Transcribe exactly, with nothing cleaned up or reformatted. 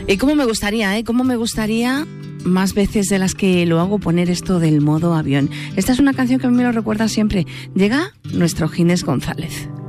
Y cómo me gustaría, ¿eh? Cómo me gustaría, más veces de las que lo hago, poner esto del modo avión. Esta es una canción que a mí me lo recuerda siempre. Llega nuestro Ginés González.